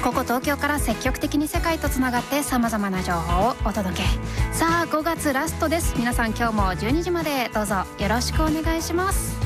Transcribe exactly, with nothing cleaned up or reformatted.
ここ東京から積極的に世界とつながってさまざまな情報をお届け。さあごがつラストです。皆さん今日もじゅうにじまでどうぞよろしくお願いします。